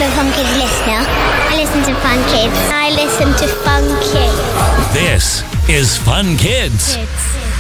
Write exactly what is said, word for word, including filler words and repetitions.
a Fun Kids listener. I listen to Fun Kids. I listen to Fun Kids. This is Fun Kids. Kids.